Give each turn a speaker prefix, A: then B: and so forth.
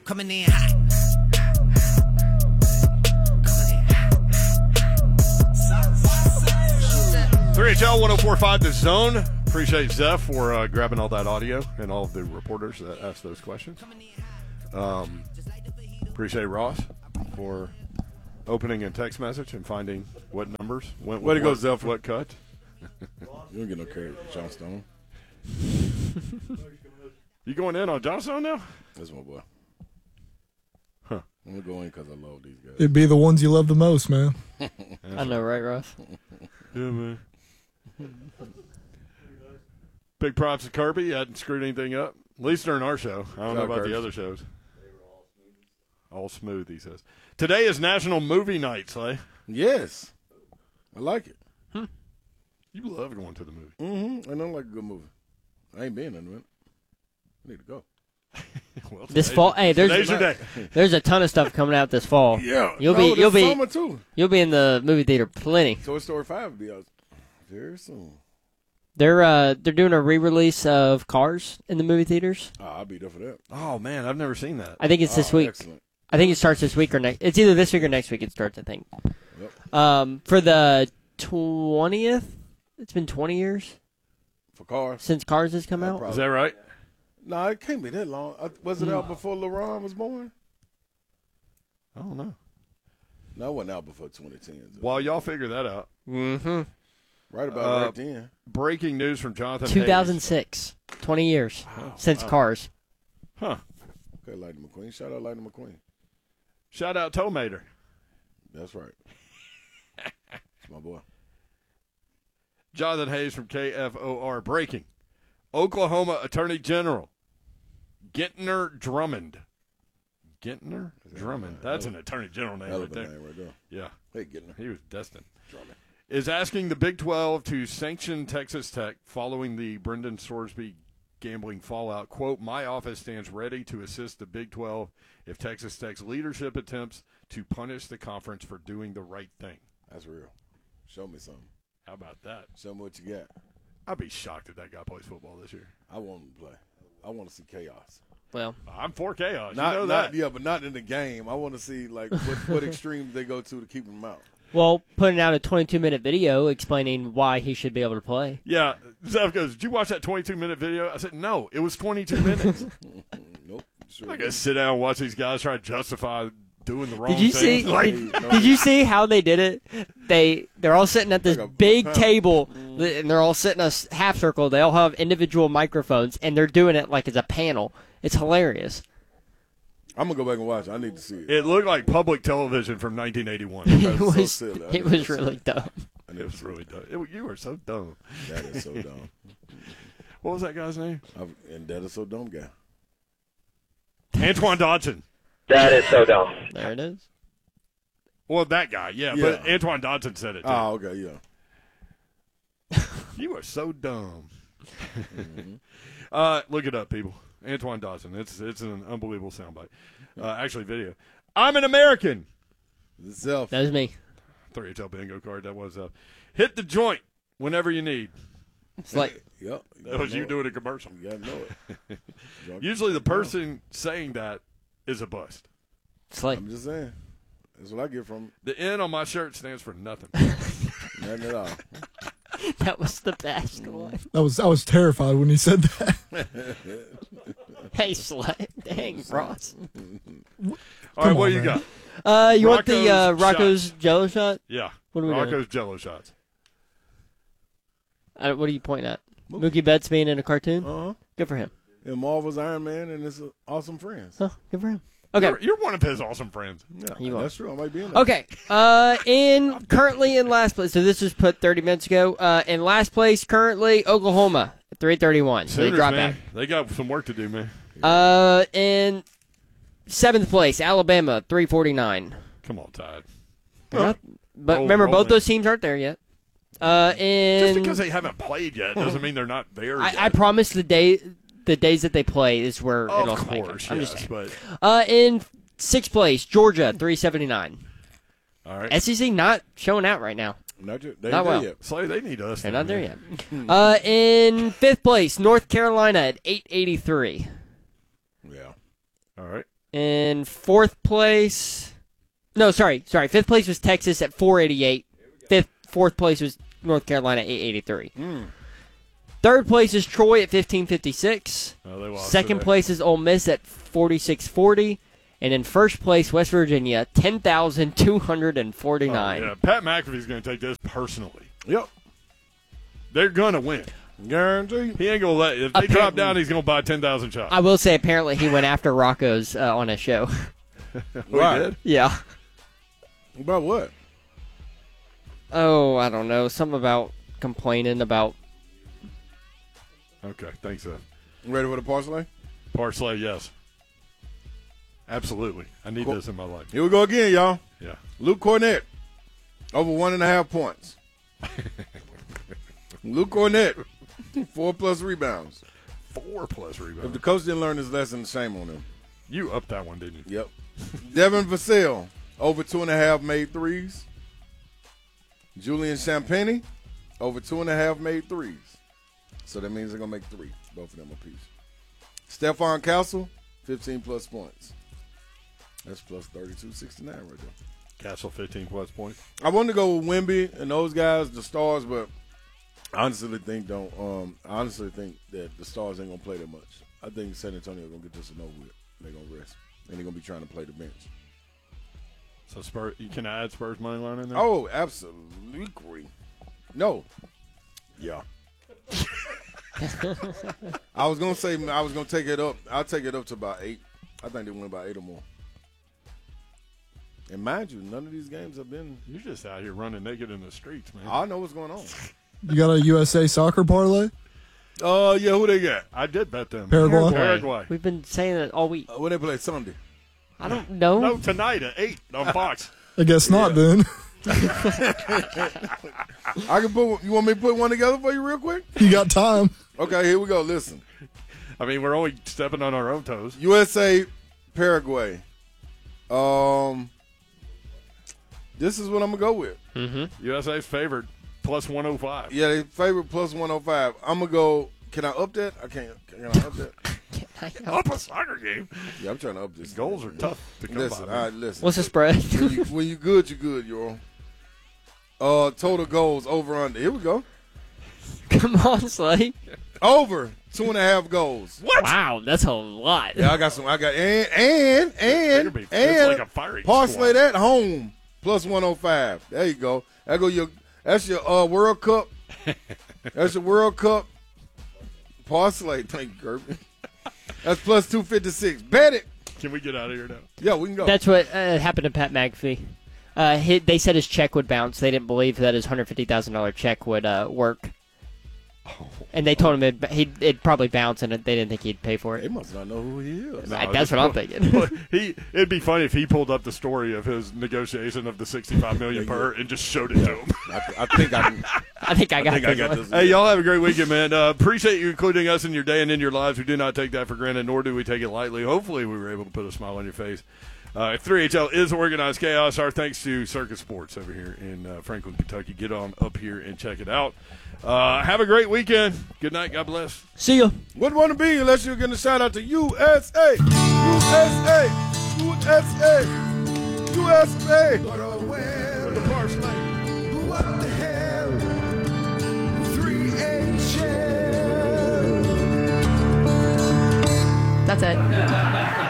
A: Coming in hot.
B: 3HL 1045 The Zone. Appreciate Zeph for grabbing all that audio and all of the reporters that asked those questions. Appreciate Ross for opening a text message and finding what numbers went
C: Way to go,
B: what,
C: Zeph.
B: what cut.
C: You don't get no credit, John Stone.
B: You going in on Johnstone now?
C: That's my boy.
B: Huh.
C: I'm going to go in because I love these guys.
D: It'd be the ones you love the most, man.
E: I know, right, Ross?
B: Yeah, man. Big props to Kirby. Hadn't screwed anything up. At least during our show. I don't know about the other shows. All smooth, he says. Today is National Movie Night, Slay.
C: Yes. I like it.
B: You love going to the movie.
C: Mm-hmm. I don't like a good movie. I ain't been in it. I need to go.
B: Well,
E: This fall, hey,
B: today's your day.
E: there's a ton of stuff coming out this fall.
C: Yeah.
E: You'll
C: this
E: be
C: summer too.
E: You'll be in the movie theater plenty.
C: Toy Story 5 will be out very soon.
E: They're doing a re-release of Cars in the movie theaters.
C: I'll be there for that.
B: Oh, man, I've never seen that.
E: I think it's this week.
C: Excellent.
E: I think it starts this week or next. It's either this week or next week. It starts, I think.
C: Yep.
E: For the 20th, it's been 20 years
C: For Cars.
E: since Cars has come out.
B: Is that right?
C: No, it can't be that long. Was it out before LeBron was born?
B: I don't know.
C: No, it wasn't out before 2010.
B: While y'all figure that out,
E: Mm-hmm.
C: Right about right then.
B: breaking news from Jonathan Hayes.
E: 2006, 20 years since Cars.
B: Huh.
C: Okay, Lightning McQueen. Shout out Lightning McQueen.
B: Shout out Tomater.
C: That's right. That's my boy.
B: Jonathan Hayes from KFOR. Breaking. Oklahoma Attorney General Gentner Drummond. Gentner Drummond. That's an Attorney General name
C: Hell
B: right
C: of a
B: there.
C: name right there.
B: Yeah.
C: Hey, getting her.
B: He was destined.
C: Drummond.
B: Is asking the Big 12 to sanction Texas Tech following the Brendan Sorsby gambling fallout. Quote, my office stands ready to assist the Big 12 if Texas Tech's leadership attempts to punish the conference for doing the right thing.
C: That's real. Show me something.
B: How about that?
C: Show me what you got.
B: I'd be shocked if that guy plays football this year.
C: I want him to play. I want to see chaos.
E: Well,
B: I'm for chaos.
C: Not,
B: you know
C: not
B: that.
C: yeah, but not in the game. I want to see like what extremes they go to keep him out.
E: well, putting out a 22-minute video explaining why he should be able to play.
B: Yeah. Zeph goes, did you watch that 22-minute video? I said, no, it was 22 minutes.
C: Nope. Sure.
B: I'm not going to sit down and watch these guys try to justify doing the wrong
E: Did you
B: thing.
E: see? Did you see how they did it? They're all sitting at this
C: Like a
E: big
C: panel.
E: table, and they're all sitting a half circle. They all have individual microphones, and they're doing it like it's a panel. It's hilarious.
C: I'm gonna go back and watch. I need to see it.
B: It looked like public television from 1981.
E: It
C: so
E: was
C: silly. I
E: it
C: need
E: was
C: to see
E: really dumb.
C: I need
B: It
C: to
B: was
C: see
B: really dumb. You were so dumb.
C: That is so dumb.
B: What was that guy's name?
C: And that is so dumb, guy.
B: Antoine Dodson.
F: That is so dumb.
E: There it is.
B: Well, that guy, yeah.
C: Yeah.
B: But Antoine Dodson said it, too.
C: Oh, okay, yeah.
B: You are so dumb. Look it up, people. Antoine Dodson. It's an unbelievable soundbite. Actually, video. I'm an American.
C: Self.
E: That was me.
B: 3HL bingo card. That was hit the joint whenever you need.
E: It's like
C: Yep.
B: That was you doing a commercial.
C: You gotta know it.
B: Usually the person saying that is a bust.
E: it's like
C: I'm just saying. That's what I get from
B: The N on my shirt stands for nothing.
C: nothing at all.
E: that was the best one.
D: I was terrified when he said that.
E: Hey, Slay. Dang, Ross.
B: All right,
D: Come
B: what
D: on,
B: you
D: man.
B: got?
E: You want the
B: Rocco's
E: Rocco's Jello shot?
B: Yeah.
E: What are we doing?
B: Rocco's Jello shots.
E: What are you pointing at? Mookie Betts being in a cartoon?
C: Uh-huh.
E: Good for him.
C: And Marvel's Iron Man and his awesome friends.
E: Huh, good for him. Okay.
B: You're one of his awesome friends.
C: Yeah,
E: You are.
C: that's true. I might be in there.
E: Okay. Currently in last place. So this was put 30 minutes ago. In last place currently Oklahoma at 331. So they
B: Sooners,
E: dropped
B: man. They got some work to do, man.
E: out. In seventh place Alabama 349.
B: Come on, Tide.
E: But
B: Oh,
E: remember, both
B: rolling.
E: those teams aren't there yet.
B: Just
E: In
B: because they haven't played yet doesn't mean they're not there yet.
E: I promise the days that they play is where it'll
B: Of
E: spike.
B: course,
E: I'm
B: yes,
E: just saying.
B: but
E: In sixth place Georgia 379.
B: all right.
E: SEC not showing out right now.
C: Not yet. They
E: Not
C: ain't there
E: well.
C: yet.
B: Slay, they need us.
E: They're
B: then,
E: not there
B: man.
E: yet. In fifth place, North Carolina at 883.
C: Yeah.
B: All right.
E: In fourth place, fifth place was Texas at 488. Fourth place was North Carolina at 883. Third place is Troy at 1556.
B: Oh, they lost
E: Second
B: today.
E: place is Ole Miss at 4640. And in first place, West Virginia, 10,249.
B: Yeah, Pat McAfee's going to take this personally.
C: Yep.
B: They're going to win.
C: Guarantee.
B: He ain't going to let. If they drop down, he's going to buy 10,000 shots.
E: I will say, apparently, he went after Rocco's on a show.
C: Why?
B: did?
E: Yeah.
C: About what?
E: Oh, I don't know. Something about complaining about.
B: Okay, thanks, Seth.
C: Ready for the parsley?
B: Parsley, yes. Absolutely. I need
C: Cool.
B: this in my life.
C: Here we go again, y'all.
B: Yeah.
C: Luke Cornett, over 1.5 points. Luke Cornett, 4+ rebounds.
B: 4+
C: If
B: rebounds.
C: the coach didn't learn his lesson, shame on him.
B: You upped that one, didn't you?
C: Yep. Devin Vassell, over 2.5 made threes. Julian Champagny, over 2.5 made threes. So that means they're going to make 3, both of them apiece. Stephon Castle, 15+ points. That's plus 32.69 right there.
B: Castle 15+ points.
C: I wanted to go with Wemby and those guys, the Stars, but I honestly think that the Stars ain't gonna play that much. I think San Antonio gonna get this one over with. They're gonna rest, and they're gonna be trying to play the bench.
B: So Spurs, you can add Spurs money line in there.
C: Oh, absolutely. No. Yeah. I was gonna take it up. I'll take it up to about 8. I think they win by 8 or more. And mind you, none of these games have been.
B: You're just out here running naked in the streets, man.
C: I know what's going on.
D: You got a USA soccer parlay?
C: Yeah, who they got?
B: I did bet them.
D: Paraguay?
B: Paraguay.
E: We've been saying it all week.
C: When they play Sunday.
E: I don't know.
B: No, tonight at 8 on Fox.
D: I guess not then.
C: I can put. You want me to put one together for you real quick?
D: You got time.
C: Okay, here we go. Listen,
B: I mean, we're only stepping on our own toes.
C: USA, Paraguay. This is what I'm gonna go with.
B: USA's favored plus 105.
C: Yeah, they favorite plus 105. I'm gonna go. Can I up that? I can't. Can I up that?
B: Up a soccer game.
C: Yeah, I'm trying to up this.
B: Goals are tough to come
C: Listen,
B: by.
C: all right, listen.
E: What's the spread?
C: when you good, you good, y'all. Total goals over under. Here we go.
E: Come on, Slay.
C: Over 2.5 goals.
E: Wow, that's a lot.
C: Yeah, I got some.
B: It's like a firing
C: parsley
B: squad.
C: that home plus 105. There you go. That's your World Cup. That's your World Cup parsley. Thank you, Kirby. That's plus 256. Bet it.
B: Can we get out of here now?
C: Yeah, we can go.
E: That's what happened to Pat McAfee. They said his check would bounce. They didn't believe that his $150,000 check would work. And they told him it'd probably bounce, and they didn't think he'd pay for
C: They
E: it.
C: must not know who he is.
B: No,
E: That's what I'm thinking.
B: Well, it'd be funny if he pulled up the story of his negotiation of the $65 million per and just showed it to him.
C: I think I can.
E: I think I got this one.
C: this.
B: Hey, y'all have a great weekend, man. Appreciate you including us in your day and in your lives. We do not take that for granted, nor do we take it lightly. Hopefully, we were able to put a smile on your face. 3HL is organized chaos. Our thanks to Circus Sports over here in Franklin, Kentucky. Get on up here and check it out. Have a great weekend. Good night. God bless.
E: See ya.
C: Wouldn't want to be unless you're going to shout out to USA. USA. USA. USA.
B: With the parsley.
A: What the hell? 3HL.
F: That's it.